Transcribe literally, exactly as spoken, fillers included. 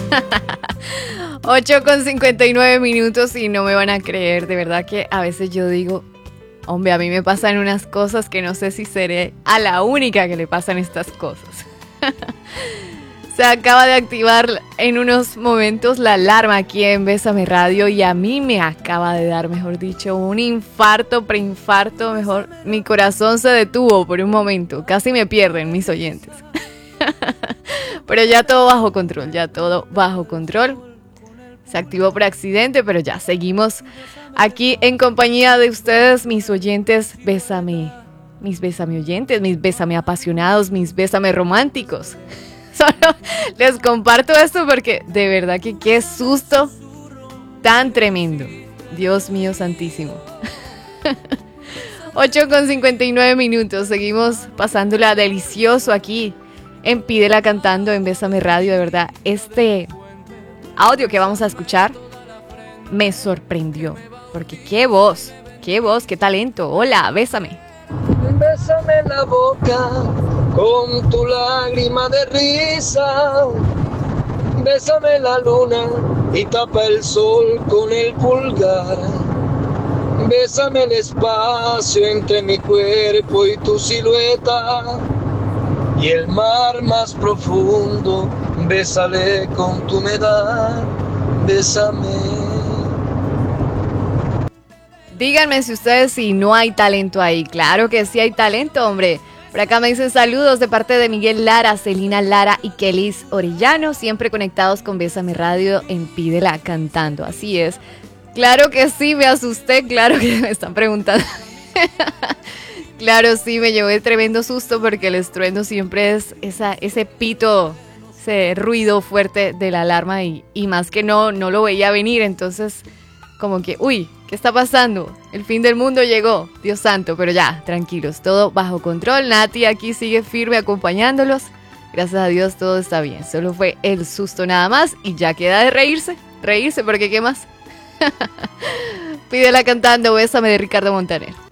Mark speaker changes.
Speaker 1: ocho con cincuenta y nueve minutos y no me van a creer, de verdad que a veces yo digo, hombre, a mí me pasan unas cosas que no sé si seré a la única que le pasan estas cosas. Se acaba de activar en unos momentos la alarma aquí en Bésame Radio y a mí me acaba de dar, mejor dicho, un infarto, preinfarto, mejor, mi corazón se detuvo por un momento, casi me pierden mis oyentes. Pero ya todo bajo control, ya todo bajo control. Se activó por accidente, pero ya seguimos aquí en compañía de ustedes, mis oyentes, Bésame, mis Bésame oyentes, mis Bésame apasionados, mis Bésame románticos. Solo les comparto esto porque de verdad que qué susto tan tremendo. Dios mío santísimo. ocho con cincuenta y nueve minutos, seguimos pasándola delicioso aquí en Pídela Cantando en Bésame Radio. De verdad, este audio que vamos a escuchar me sorprendió, porque qué voz, qué voz, qué talento. Hola, bésame.
Speaker 2: Bésame la boca con tu lágrima de risa. Bésame la luna y tapa el sol con el pulgar. Bésame el espacio entre mi cuerpo y tu silueta. Y el mar más profundo, bésale con tu humedad. Bésame.
Speaker 1: Díganme si ustedes si no hay talento ahí. Claro que sí hay talento, hombre. Por acá me dicen saludos de parte de Miguel Lara, Celina Lara y Kelis Orellano, siempre conectados con Bésame Radio en Pídela Cantando. Así es. Claro que sí, me asusté, claro que me están preguntando. Claro, sí, me llevé tremendo susto porque el estruendo siempre es esa, ese pito, ese ruido fuerte de la alarma y, y más que no, no lo veía venir, entonces como que, uy, ¿qué está pasando? El fin del mundo llegó, Dios santo, pero ya, tranquilos, todo bajo control. Nati aquí sigue firme acompañándolos. Gracias a Dios todo está bien, solo fue el susto nada más y ya queda de reírse, reírse porque ¿qué más? Pídela Cantando, Bésame de Ricardo Montaner.